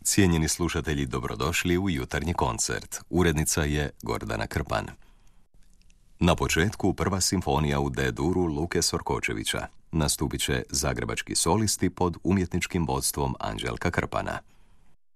Cijenjeni slušatelji, dobrodošli u jutarnji koncert. Urednica je Gordana Krpan. Na početku prva simfonija u D-duru Luke Sorkočevića. Nastupit će zagrebački solisti pod umjetničkim vodstvom Anđelka Krpana.